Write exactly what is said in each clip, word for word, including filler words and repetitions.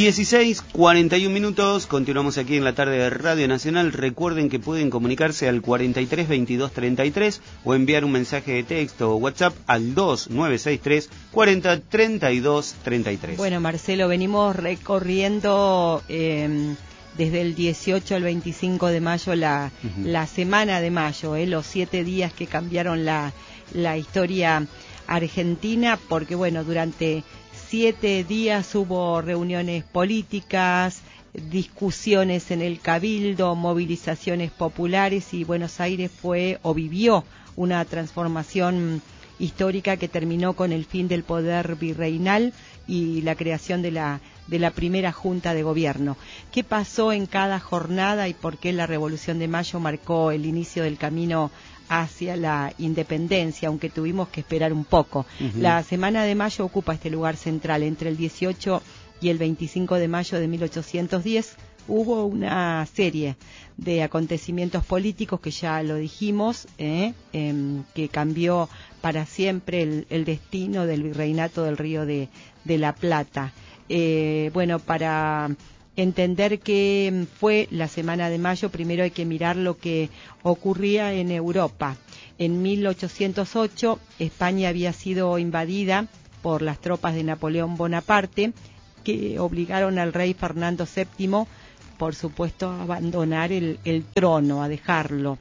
dieciséis cuarenta y uno minutos, continuamos aquí en la tarde de Radio Nacional. Recuerden que pueden comunicarse al cuarenta y tres veintidós treinta y tres o enviar un mensaje de texto o WhatsApp al dos nueve seis tres cuarenta treinta y dos treinta y tres. Bueno, Marcelo, venimos recorriendo eh, desde el dieciocho al veinticinco de mayo la, uh-huh. la semana de mayo, eh, los siete días que cambiaron la, la historia argentina, porque bueno, durante siete días hubo reuniones políticas, discusiones en el Cabildo, movilizaciones populares, y Buenos Aires fue o vivió una transformación histórica que terminó con el fin del poder virreinal y la creación de la de la primera Junta de Gobierno. ¿Qué pasó en cada jornada y por qué la Revolución de Mayo marcó el inicio del camino hacia la independencia, aunque tuvimos que esperar un poco? Uh-huh. La Semana de Mayo ocupa este lugar central. Entre el dieciocho y el veinticinco de mayo de mil ochocientos diez hubo una serie de acontecimientos políticos que ya lo dijimos, eh, eh, que cambió para siempre el, el destino del virreinato del Río de, de la Plata. Eh, bueno, para entender qué fue la Semana de Mayo, primero hay que mirar lo que ocurría en Europa. En mil ochocientos ocho, España había sido invadida por las tropas de Napoleón Bonaparte, que obligaron al rey Fernando séptimo, por supuesto, a abandonar el, el trono, a dejarlo.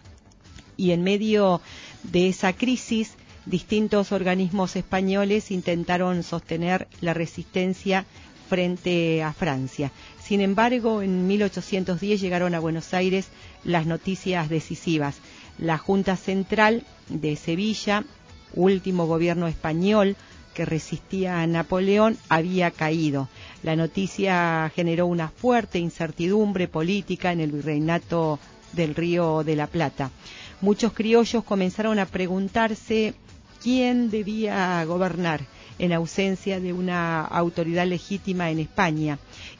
Y en medio de esa crisis, distintos organismos españoles intentaron sostener la resistencia frente a Francia. Sin embargo, en mil ochocientos diez llegaron a Buenos Aires las noticias decisivas. La Junta Central de Sevilla, último gobierno español que resistía a Napoleón, había caído. La noticia generó una fuerte incertidumbre política en el virreinato del Río de la Plata. Muchos criollos comenzaron a preguntarse quién debía gobernar en ausencia de una autoridad legítima en España.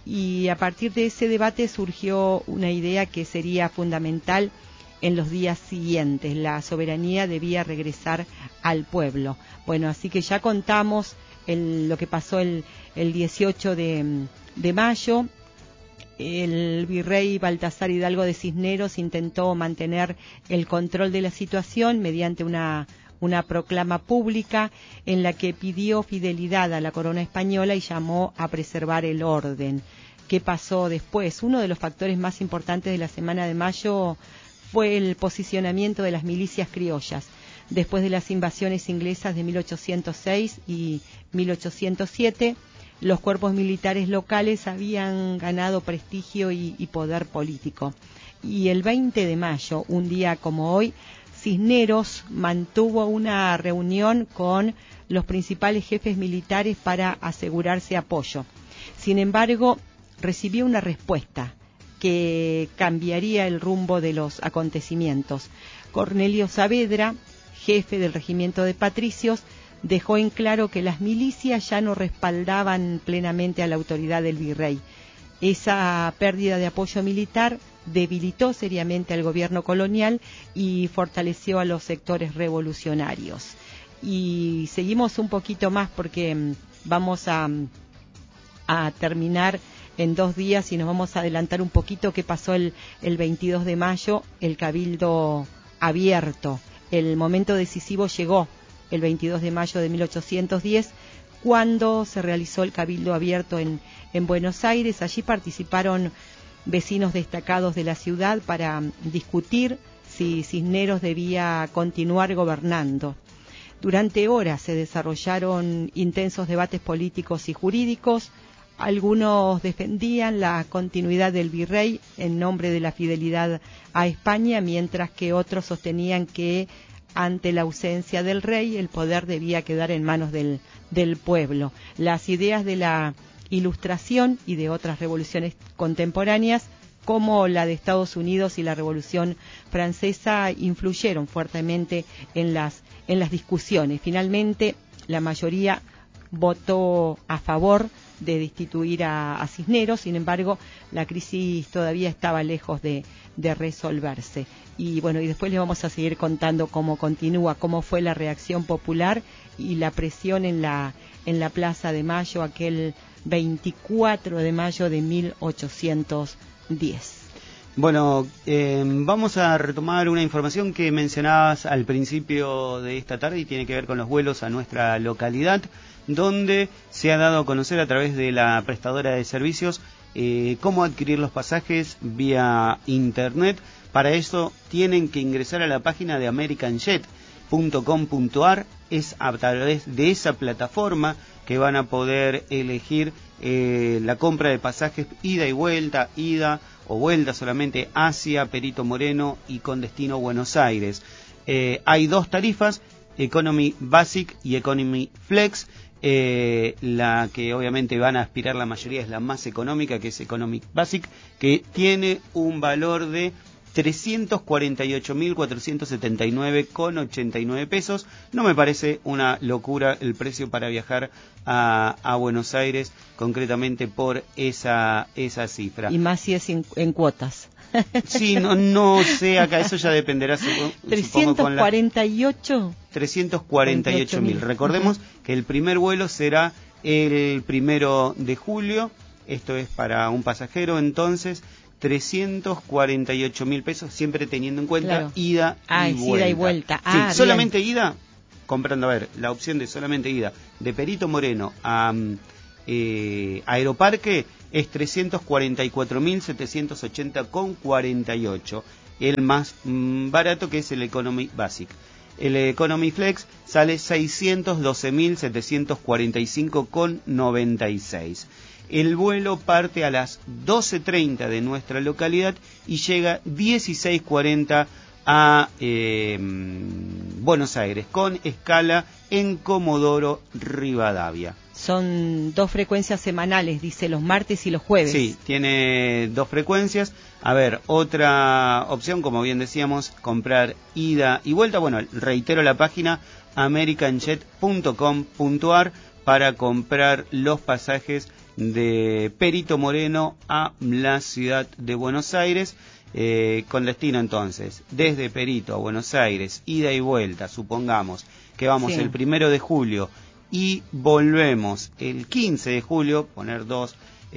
Y a partir de ese debate surgió una idea que sería fundamental en los días siguientes: la soberanía debía regresar al pueblo. Bueno, así que ya contamos el, lo que pasó el, el dieciocho de mayo. El virrey Baltasar Hidalgo de Cisneros intentó mantener el control de la situación mediante una una proclama pública en la que pidió fidelidad a la corona española y llamó a preservar el orden. ¿Qué pasó después? Uno de los factores más importantes de la Semana de Mayo fue el posicionamiento de las milicias criollas. Después de las invasiones inglesas de mil ochocientos seis y mil ochocientos siete, los cuerpos militares locales habían ganado prestigio y, y poder político. Y el veinte de mayo, un día como hoy, Cisneros mantuvo una reunión con los principales jefes militares para asegurarse apoyo. Sin embargo, recibió una respuesta que cambiaría el rumbo de los acontecimientos. Cornelio Saavedra, jefe del regimiento de patricios, dejó en claro que las milicias ya no respaldaban plenamente a la autoridad del virrey. Esa pérdida de apoyo militar debilitó seriamente al gobierno colonial y fortaleció a los sectores revolucionarios. Y seguimos un poquito más porque vamos a, a terminar en dos días y nos vamos a adelantar un poquito qué pasó el, el veintidós de mayo, el Cabildo abierto. El momento decisivo llegó el veintidós de mayo de mil ochocientos diez, cuando se realizó el Cabildo abierto en, en Buenos Aires. Allí participaron vecinos destacados de la ciudad para discutir si Cisneros debía continuar gobernando. Durante horas se desarrollaron intensos debates políticos y jurídicos. Algunos defendían la continuidad del virrey en nombre de la fidelidad a España, mientras que otros sostenían que ante la ausencia del rey el poder debía quedar en manos del, del pueblo. Las ideas de la Ilustración y de otras revoluciones contemporáneas, como la de Estados Unidos y la Revolución Francesa, influyeron fuertemente en las, en las discusiones. Finalmente, la mayoría votó a favor de destituir a, a Cisneros. Sin embargo, la crisis todavía estaba lejos de, de resolverse. Y bueno, y después les vamos a seguir contando cómo continúa, cómo fue la reacción popular y la presión en la, en la Plaza de Mayo aquel veinticuatro de mayo de mil ochocientos diez. Bueno, eh, vamos a retomar una información que mencionabas al principio de esta tarde y tiene que ver con los vuelos a nuestra localidad, donde se ha dado a conocer a través de la prestadora de servicios eh, cómo adquirir los pasajes vía internet. Para eso tienen que ingresar a la página de american jet punto com punto a r. Es a través de esa plataforma que van a poder elegir eh, la compra de pasajes ida y vuelta, ida o vuelta solamente hacia Perito Moreno y con destino Buenos Aires. Eh, hay dos tarifas, Economy Basic y Economy Flex. Eh, la que obviamente van a aspirar la mayoría es la más económica, que es Economy Basic, que tiene un valor de trescientos cuarenta y ocho mil cuatrocientos setenta y nueve con ochenta y nueve pesos. No me parece una locura el precio para viajar a, a Buenos Aires, concretamente por esa esa cifra. Y más si es en, en cuotas. Sí, no, no sé, acá eso ya dependerá, supongo, trescientos cuarenta y ocho. trescientos cuarenta y ocho mil. Recordemos uh-huh. que el primer vuelo será el primero de julio. Esto es para un pasajero, entonces trescientos cuarenta y ocho mil pesos, siempre teniendo en cuenta claro. ida, ah, y vuelta. ida y vuelta. Ah, sí, solamente ida, comprando, a ver, la opción de solamente ida de Perito Moreno a eh, Aeroparque es trescientos cuarenta y cuatro mil setecientos ochenta con cuarenta y ocho. El más mm, barato, que es el Economy Basic. El Economy Flex sale seiscientos doce mil setecientos cuarenta y cinco con noventa y seis. El vuelo parte a las doce treinta de nuestra localidad y llega dieciséis cuarenta a eh, Buenos Aires, con escala en Comodoro Rivadavia. Son dos frecuencias semanales, dice, los martes y los jueves. Sí, tiene dos frecuencias. A ver, otra opción, como bien decíamos, comprar ida y vuelta. Bueno, reitero la página american jet punto com punto a r para comprar los pasajes de Perito Moreno a la ciudad de Buenos Aires, eh, con destino entonces desde Perito a Buenos Aires, ida y vuelta. Supongamos que vamos sí. el primero de julio y volvemos el quince de julio, poner dos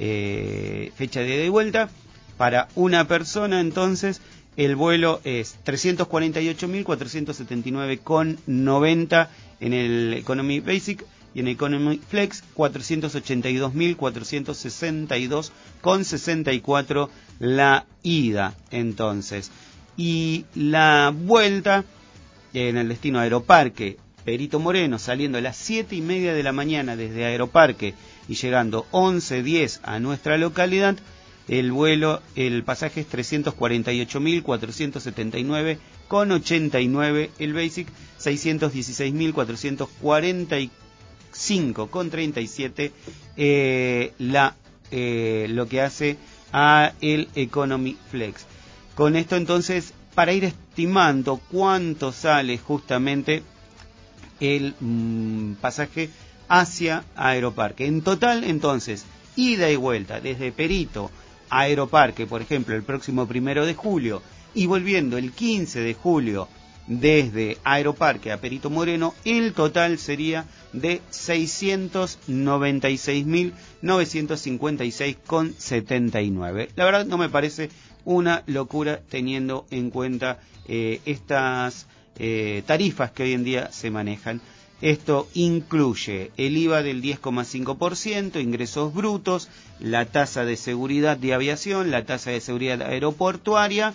eh, fechas de ida y vuelta. Para una persona entonces el vuelo es trescientos cuarenta y ocho mil cuatrocientos setenta y nueve con noventa en el Economy Basic, y en Economy Flex cuatrocientos ochenta y dos mil cuatrocientos sesenta y dos con sesenta y cuatro la ida entonces. Y la vuelta en el destino Aeroparque Perito Moreno, saliendo a las siete y media de la mañana desde Aeroparque y llegando once diez a nuestra localidad, el vuelo, el pasaje es trescientos cuarenta y ocho mil cuatrocientos setenta y nueve con ochenta y nueve, el Basic seiscientos dieciséis mil cuatrocientos cuarenta y cinco con treinta y siete, eh, la eh, lo que hace a el Economy Flex. Con esto entonces, para ir estimando cuánto sale justamente el mm, pasaje hacia Aeroparque. En total entonces, ida y vuelta desde Perito a Aeroparque, por ejemplo, el próximo primero de julio, y volviendo el quince de julio desde Aeroparque a Perito Moreno, el total sería de seiscientos noventa y seis mil novecientos cincuenta y seis con setenta y nueve. La verdad no me parece una locura teniendo en cuenta eh, estas eh, tarifas que hoy en día se manejan. Esto incluye el I V A del diez coma cinco por ciento, ingresos brutos, la tasa de seguridad de aviación, la tasa de seguridad aeroportuaria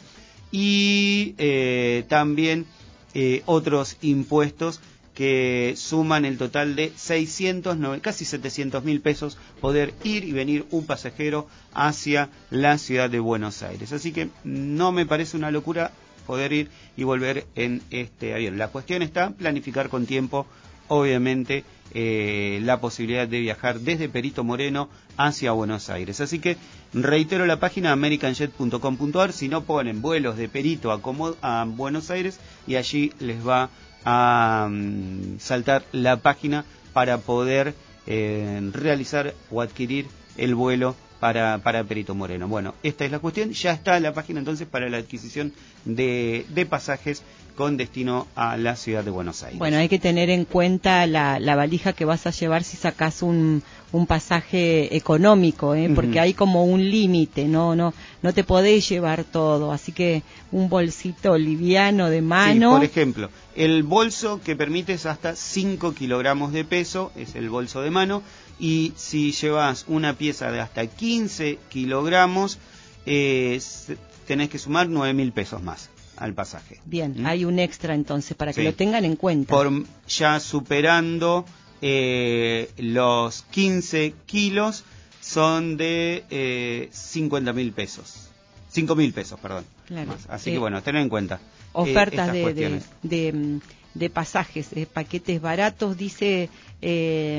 y eh, también eh, otros impuestos que suman el total de seiscientos, casi setecientos mil pesos, poder ir y venir un pasajero hacia la ciudad de Buenos Aires. Así que no me parece una locura poder ir y volver en este avión. La cuestión está planificar con tiempo, obviamente, eh, la posibilidad de viajar desde Perito Moreno hacia Buenos Aires. Así que reitero la página american jet punto com punto a r. Si no, ponen vuelos de Perito a, Como- a Buenos Aires y allí les va a um, saltar la página para poder eh, realizar o adquirir el vuelo para, para Perito Moreno. Bueno, esta es la cuestión. Ya está la página entonces para la adquisición de, de pasajes con destino a la ciudad de Buenos Aires. Bueno, hay que tener en cuenta la, la valija que vas a llevar si sacás un, un pasaje económico, ¿eh? Porque uh-huh. hay como un límite, no, no, no te podés llevar todo, así que un bolsito liviano de mano. Sí, por ejemplo, el bolso que permite es hasta cinco kilogramos de peso, es el bolso de mano, y si llevas una pieza de hasta quince kilogramos, eh, tenés que sumar nueve mil pesos más al pasaje. Bien, ¿Mm? hay un extra entonces para que sí. lo tengan en cuenta. Por ya superando eh, los quince kilos son de eh, cincuenta mil pesos. cinco mil pesos, perdón. Claro. Más. Así eh, que bueno, tener en cuenta. Ofertas eh, de, de, de, de pasajes, de paquetes baratos, dice... Eh,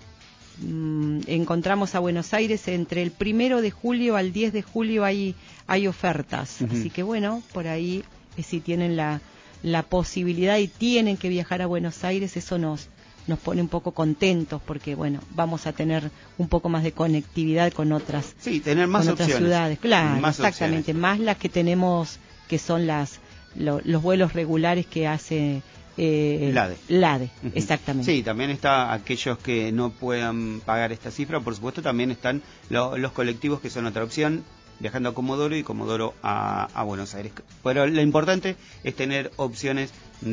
mm, encontramos a Buenos Aires entre el primero de julio al diez de julio hay, hay ofertas. Uh-huh. Así que bueno, por ahí... si tienen la, la posibilidad y tienen que viajar a Buenos Aires, eso nos, nos pone un poco contentos porque, bueno, vamos a tener un poco más de conectividad con otras, sí, tener más con otras opciones, ciudades. Claro, más exactamente, opciones. Más las que tenemos, que son las lo, los vuelos regulares que hace eh, LADE. LADE, uh-huh. exactamente. Sí, también está aquellos que no puedan pagar esta cifra, por supuesto, también están lo, los colectivos que son otra opción, viajando a Comodoro y Comodoro a, a Buenos Aires. Pero lo importante es tener opciones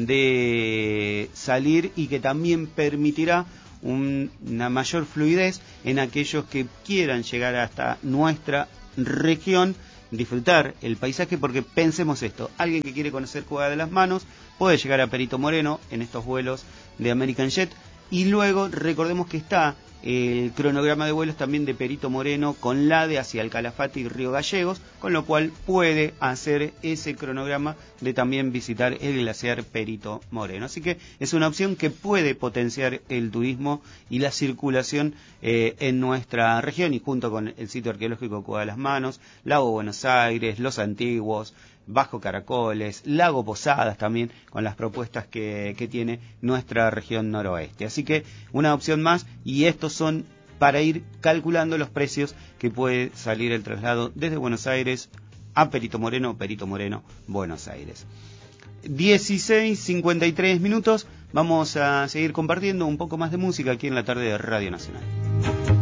de salir y que también permitirá un, una mayor fluidez en aquellos que quieran llegar hasta nuestra región, disfrutar el paisaje, porque pensemos esto, alguien que quiere conocer Cueva de las Manos puede llegar a Perito Moreno en estos vuelos de American Jet, y luego recordemos que está el cronograma de vuelos también de Perito Moreno con LADE hacia el Calafate y Río Gallegos, con lo cual puede hacer ese cronograma de también visitar el glaciar Perito Moreno. Así que es una opción que puede potenciar el turismo y la circulación eh, en nuestra región, y junto con el sitio arqueológico Cueva de las Manos, Lago Buenos Aires, Los Antiguos, Bajo Caracoles, Lago Posadas también, con las propuestas que, que tiene nuestra región noroeste. Así que una opción más, y estos son para ir calculando los precios que puede salir el traslado desde Buenos Aires a Perito Moreno, Perito Moreno, Buenos Aires. dieciséis cincuenta y tres minutos, vamos a seguir compartiendo un poco más de música aquí en la tarde de Radio Nacional.